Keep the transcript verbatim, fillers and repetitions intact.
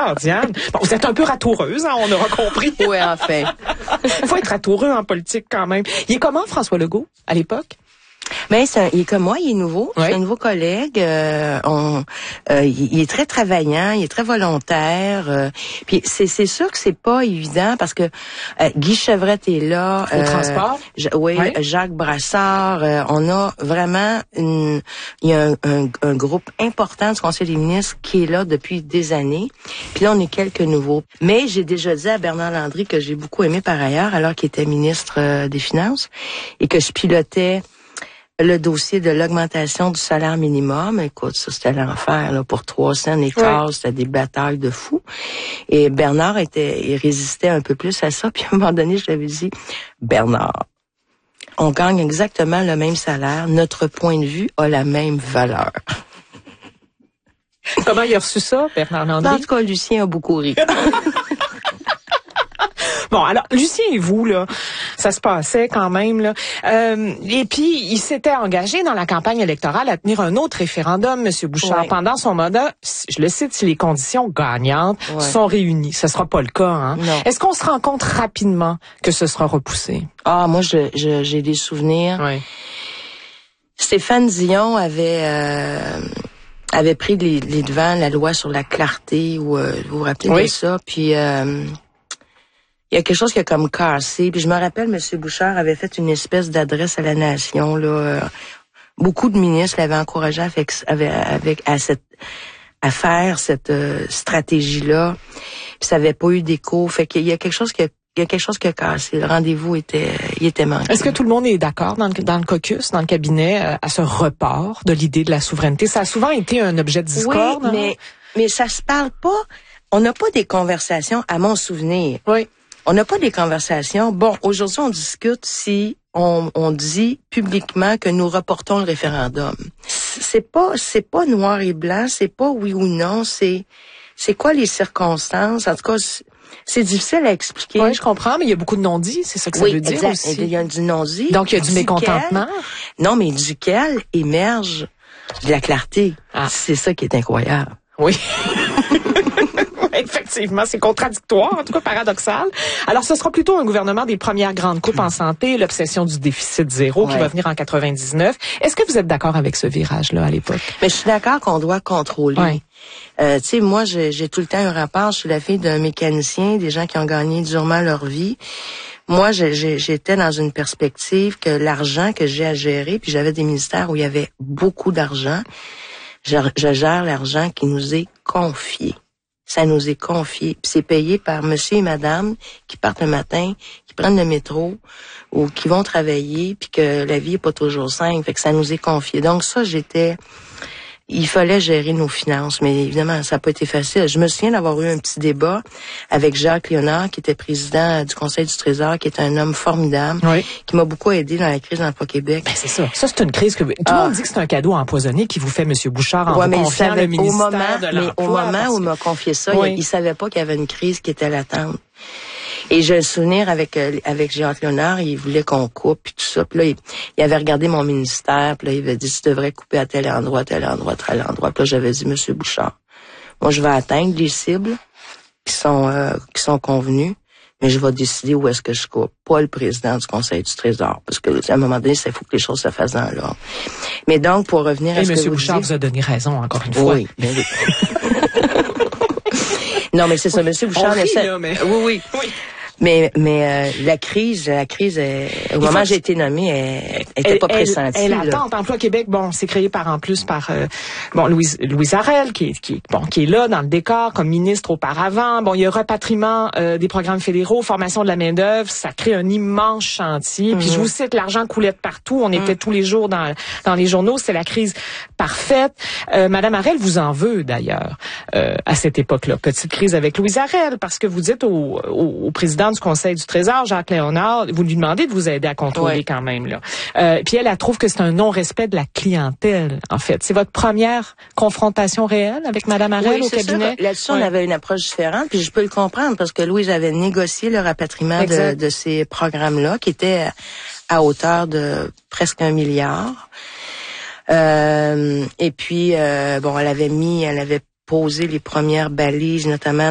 d'accord, Diane. Bon, vous êtes un peu ratoureuse, hein, on aura compris. Oui, en fait. Il faut être ratoureux en politique quand même. Il est comment, François Legault, à l'époque? Mais c'est un, il est comme moi, il est nouveau. Oui. C'est un nouveau collègue. Euh, on, euh, il, il est très travaillant, il est très volontaire. Euh, puis c'est, c'est sûr que c'est pas évident parce que euh, Guy Chevrette est là. Au euh, transport. J- oui, oui, Jacques Brassard. Euh, on a vraiment une, il y a un, un, un groupe important du Conseil des ministres qui est là depuis des années. Puis là, on est quelques nouveaux. Mais j'ai déjà dit à Bernard Landry que j'ai beaucoup aimé par ailleurs, alors qu'il était ministre euh, des Finances et que je pilotais le dossier de l'augmentation du salaire minimum. Écoute, ça, c'était l'enfer, là, pour trois cents et quart, oui. C'était des batailles de fous. Et Bernard était, il résistait un peu plus à ça. Puis à un moment donné, je lui avais dit, Bernard, on gagne exactement le même salaire. Notre point de vue a la même valeur. Comment il a reçu ça, Bernard Landry? En tout cas, Lucien a beaucoup ri. Bon, alors, Lucien et vous, là, ça se passait quand même, là. Euh, et puis, il s'était engagé dans la campagne électorale à tenir un autre référendum, M. Bouchard. Ouais. Pendant son mandat, je le cite, si les conditions gagnantes ouais. sont réunies. Ce sera pas le cas, hein. Non. Est-ce qu'on se rend compte rapidement que ce sera repoussé? Ah, moi, je, je, j'ai des souvenirs. Ouais. Stéphane Dion avait... Euh... avait pris les, les devants, la loi sur la clarté, ou euh, vous vous rappelez oui. de ça, puis euh, il y a quelque chose qui a comme cassé, puis je me rappelle, M. Bouchard avait fait une espèce d'adresse à la nation, là, euh, beaucoup de ministres l'avaient encouragé avec, avec, avec à, cette, à faire cette euh, stratégie-là, puis ça avait pas eu d'écho, fait qu'il y a quelque chose qui a Il y a quelque chose qui a cassé. Le rendez-vous était, il était manqué. Est-ce que tout le monde est d'accord dans le, dans le caucus, dans le cabinet, euh, à ce report de l'idée de la souveraineté? Ça a souvent été un objet de discorde. Oui, mais, mais ça se parle pas. On n'a pas des conversations, à mon souvenir. Oui. On n'a pas des conversations. Bon, aujourd'hui, on discute si on, on dit publiquement que nous reportons le référendum. C'est pas, c'est pas noir et blanc. C'est pas oui ou non. C'est, c'est quoi les circonstances? En tout cas, c'est difficile à expliquer. Oui, je comprends, mais il y a beaucoup de non-dits, c'est ça que ça oui, veut dire exact. aussi. Il y a du non-dit. Donc, il y a du mécontentement. Non, mais duquel émerge de la clarté. Ah. C'est ça qui est incroyable. Oui. Effectivement, c'est contradictoire, en tout cas paradoxal. Alors, ce sera plutôt un gouvernement des premières grandes coupes en santé, l'obsession du déficit zéro ouais. qui va venir en quatre-vingt-dix-neuf. Est-ce que vous êtes d'accord avec ce virage-là à l'époque? Mais je suis d'accord qu'on doit contrôler. Ouais. Euh, tu sais, moi, j'ai, j'ai tout le temps un rapport. Je suis la fille d'un mécanicien, des gens qui ont gagné durement leur vie. Moi, j'ai, j'ai, j'étais dans une perspective que l'argent que j'ai à gérer, puis j'avais des ministères où il y avait beaucoup d'argent. Je, je gère l'argent qui nous est confié. Ça nous est confié. Puis c'est payé par monsieur et madame qui partent le matin, qui prennent le métro ou qui vont travailler, puis que la vie est pas toujours simple. Fait que ça nous est confié. Donc ça, j'étais... Il fallait gérer nos finances, mais évidemment, ça n'a pas été facile. Je me souviens d'avoir eu un petit débat avec Jacques Léonard, qui était président du Conseil du Trésor, qui est un homme formidable, oui. qui m'a beaucoup aidé dans la crise d'Emploi Québec. Ben c'est ça. Ça, c'est une crise que... Tout le ah. monde dit que c'est un cadeau empoisonné qui vous fait M. Bouchard en ouais, vous confiant le ministère au moment, de l'Emploi. Mais au moment où il m'a confié ça, oui. il, il savait pas qu'il y avait une crise qui était latente. Et j'ai le souvenir avec euh, avec Jacques Léonard, il voulait qu'on coupe puis tout ça. Puis là, il, il avait regardé mon ministère, puis là, il avait dit tu devrais couper à tel endroit, tel endroit, tel endroit. Puis là, j'avais dit Monsieur Bouchard, moi je vais atteindre les cibles qui sont euh, qui sont convenues, mais je vais décider où est-ce que je coupe. Pas le président du Conseil du Trésor, parce que à un moment donné, il faut que les choses se fassent dans l'ordre. Mais donc pour revenir à Et ce Monsieur que vous Bouchard dites, vous a donné raison encore une fois. Oui, mais oui. Non, mais c'est ça, Monsieur Bouchard. On rit, là, mais... Oui, oui. oui. Mais mais euh, la crise, la crise, euh, au Il moment où j'ai été nommée, elle, elle était pas pressentie. Elle, elle attend. Emploi Québec, bon, c'est créé par en plus par euh, bon Louise Louise Arel qui est qui bon qui est là dans le décor comme ministre auparavant. Bon, il y a repatriement euh, des programmes fédéraux, formation de la main d'œuvre, ça crée un immense chantier. Mm-hmm. Puis je vous cite, l'argent coulait de partout. On était mm. tous les jours dans dans les journaux. C'est la crise parfaite. Euh, Madame Arel vous en veut d'ailleurs euh, à cette époque-là. Petite crise avec Louise Arel parce que vous dites au, au, au président du Conseil du Trésor, Jacques Léonard, vous lui demandez de vous aider à contrôler ouais. quand même là. Euh, puis elle, elle trouve que c'est un non-respect de la clientèle. En fait, c'est votre première confrontation réelle avec Madame Arel oui, au cabinet. Ça. Là-dessus, ouais. on avait une approche différente. Puis je peux le comprendre parce que Louise avait négocié le rapatriement de, de ces programmes-là, qui étaient à hauteur de presque un milliard. Euh, et puis, euh, bon, elle avait mis, elle avait posé les premières balises, notamment